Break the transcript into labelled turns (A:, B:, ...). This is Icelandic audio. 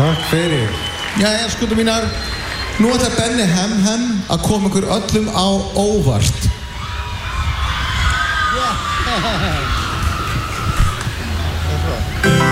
A: Takk fyrir.
B: Jæja, skuldum mínar. Nú ætlar Benni Hem að koma ykkur öllum á óvart.
A: Yeah.